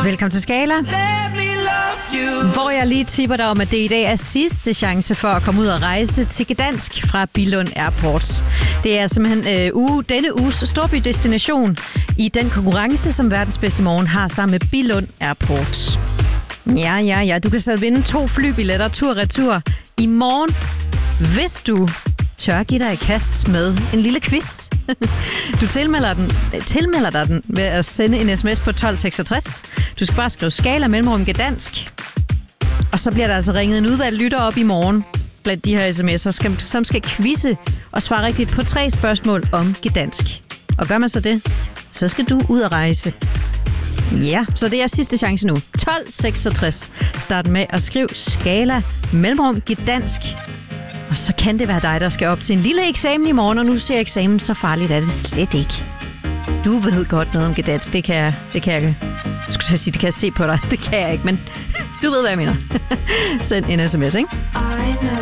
Velkommen til Skala, hvor jeg lige tipper dig om, at det i dag er sidste chance for at komme ud og rejse til Gdansk fra Billund Airport. Det er simpelthen denne uges storbydestination i den konkurrence, som Verdens Bedste Morgen har sammen med Billund Airport. Ja. Du kan så vinde 2 flybilletter tur-retur i morgen, hvis du tør give dig i kast med en lille quiz. Du tilmelder dig den ved at sende en sms på 1266. Du skal bare skrive Skala mellemrum Gdansk. Og så bliver der altså ringet en udvalgt lytter op i morgen blandt de her sms'er, som skal quizze og svare rigtigt på 3 spørgsmål om Gdansk. Og gør man så det, så skal du ud og rejse. Ja, så det er sidste chance nu. 1266. Start med at skrive Skala mellemrum Gdansk. Og så kan det være dig, der skal op til en lille eksamen i morgen, og nu ser eksamen så farligt er det slet ikke. Du ved godt noget om Gdansk, det kan jeg det kan jeg se på dig, det kan jeg ikke, men du ved, hvad jeg mener. Send en sms, ikke?